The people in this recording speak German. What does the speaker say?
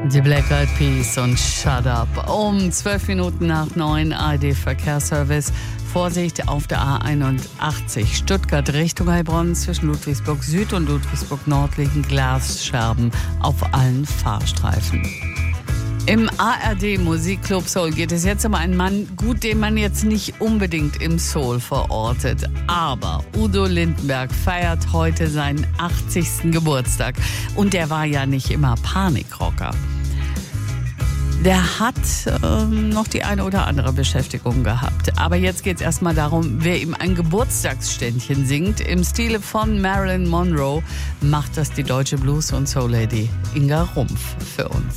Die Black Eyed Peas und Shut Up. Um 12 Minuten nach 9 ARD-Verkehrsservice. Vorsicht auf der A81 Stuttgart Richtung Heilbronn. Zwischen Ludwigsburg Süd und Ludwigsburg Nord liegen Glasscherben auf allen Fahrstreifen. Im ARD Musikclub Soul geht es jetzt um einen Mann, den man jetzt nicht unbedingt im Soul verortet. Aber Udo Lindenberg feiert heute seinen 80. Geburtstag. Und der war ja nicht immer Panikrocker. Der hat noch die eine oder andere Beschäftigung gehabt. Aber jetzt geht es erstmal darum, wer ihm ein Geburtstagsständchen singt. Im Stile von Marilyn Monroe macht das die deutsche Blues- und Soul-Lady Inga Rumpf für uns.